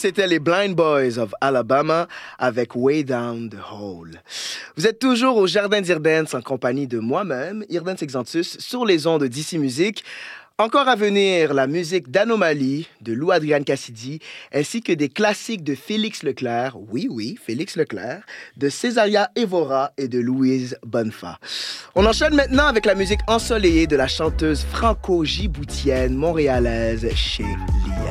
c'était les Blind Boys of Alabama avec Way Down the Hole. Vous êtes toujours au Jardin d'Irdance en compagnie de moi-même, Irdance Exantus, sur les ondes d'ici Musique. Encore à venir, la musique d'Anomalie de Lou Adrian Cassidy, ainsi que des classiques de Félix Leclerc, oui, Félix Leclerc, de Césaria Évora et de Louise Bonnefa. On enchaîne maintenant avec la musique ensoleillée de la chanteuse franco-giboutienne montréalaise chez Lia.